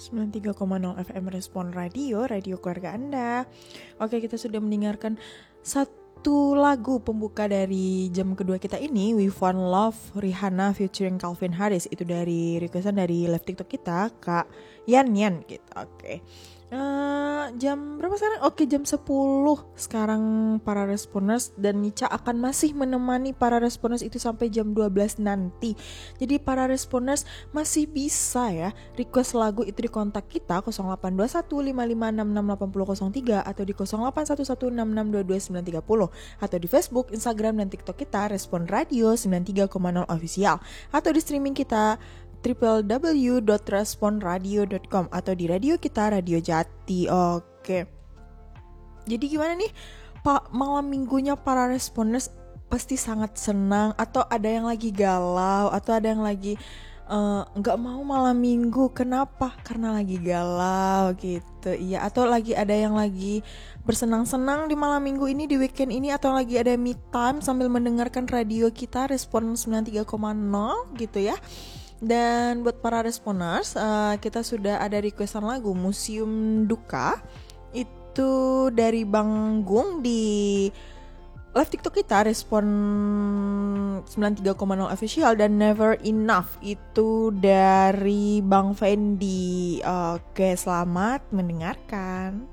93,0 FM Respon Radio, radio keluarga Anda. Oke, kita sudah mendengarkan satu lagu pembuka dari jam kedua kita ini, We Found Love, Rihanna featuring Calvin Harris. Itu dari requestan dari live TikTok kita, Kak Yan gitu. Oke. Jam berapa sekarang? Oke, jam 10 sekarang para responers, dan Nica akan masih menemani para responers itu sampai jam 12 nanti. Jadi para responers masih bisa ya request lagu itu di kontak kita 082155668003 atau di 081166222930 atau di Facebook, Instagram, dan TikTok kita Respon Radio 93,0 Official, atau di streaming kita www.responradio.com atau di radio kita Radio Jati. Oke. Jadi gimana nih Pak, malam minggunya para responers pasti sangat senang, atau ada yang lagi galau, atau ada yang lagi nggak mau malam minggu. Kenapa? Karena lagi galau gitu. Iya, atau lagi ada yang lagi bersenang-senang di malam minggu ini, di weekend ini, atau lagi ada me time sambil mendengarkan radio kita Respon 93,0 gitu ya. Dan buat para responers, kita sudah ada requestan lagu Museum Duka. Itu dari Bang Gung di live TikTok kita Respon 93,0 Official, dan Never Enough itu dari Bang Fendi. Oke, selamat mendengarkan.